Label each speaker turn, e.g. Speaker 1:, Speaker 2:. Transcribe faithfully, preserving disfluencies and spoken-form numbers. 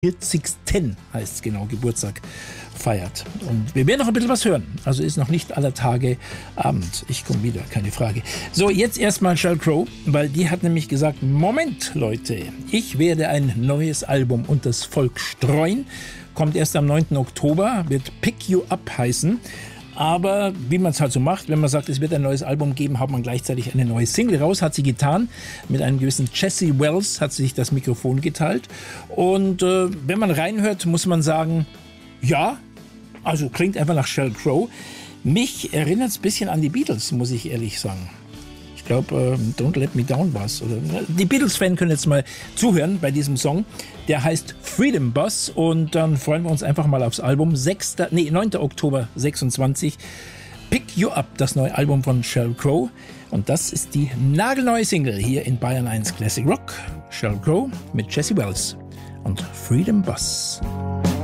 Speaker 1: vierzigsten heißt es genau, Geburtstag feiert. Und wir werden noch ein bisschen was hören. Also ist noch nicht aller Tage Abend. Ich komme wieder, keine Frage. So, jetzt erstmal Sheryl Crow, weil die hat nämlich gesagt, Moment, Leute, ich werde ein neues Album unters Volk streuen. Kommt erst am neunten Oktober, wird Pick You Up heißen. Aber wie man es halt so macht, wenn man sagt, es wird ein neues Album geben, haut man gleichzeitig eine neue Single raus. Hat sie getan. Mit einem gewissen Jesse Wells hat sie sich das Mikrofon geteilt. Und äh, wenn man reinhört, muss man sagen, ja, also klingt einfach nach Sheryl Crow. Mich erinnert es ein bisschen an die Beatles, muss ich ehrlich sagen. Ich glaube, äh, Don't Let Me Down war's. Oder, die Beatles-Fans können jetzt mal zuhören bei diesem Song. Der heißt Freedom Bus und dann freuen wir uns einfach mal aufs Album. sechster, nee, neunten Oktober sechsundzwanzig. Pick You Up, das neue Album von Sheryl Crow. Und das ist die nagelneue Single hier in Bayern eins Classic Rock. Sheryl Crow mit Jesse Wells und Freedom Bus.